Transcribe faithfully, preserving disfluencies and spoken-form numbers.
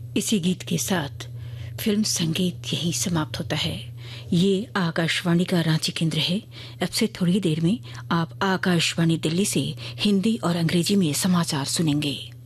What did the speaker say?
इसी गीत के साथ फिल्म संगीत यहीं समाप्त होता है। ये आकाशवाणी का रांची केंद्र है। अब से थोड़ी देर में आप आकाशवाणी दिल्ली से हिंदी और अंग्रेजी में समाचार सुनेंगे।